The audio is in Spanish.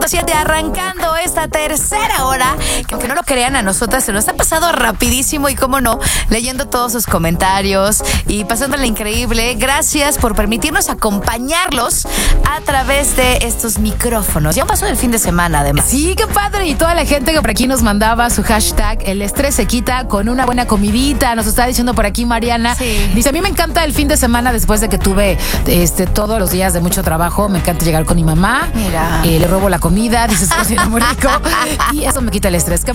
100.7, arrancando esta tercera hora, que aunque no lo crean, a nosotras se nos ha pasado rapidísimo y cómo no, leyendo todos sus comentarios y pasándola increíble. Gracias por permitirnos acompañarlos a través de estos micrófonos. Ya pasó el fin de semana, además. Sí, qué padre. Y toda la gente que por aquí nos mandaba su hashtag, el estrés se quita con una buena comidita. Nos está diciendo por aquí Mariana. Sí. Dice, a mí me encanta el fin de semana después de que tuve todos los días de mucho trabajo. Me encanta llegar con mi mamá. Mira. Le robo la comida, dice, se cocina muy rico. Y eso me quita el estrés.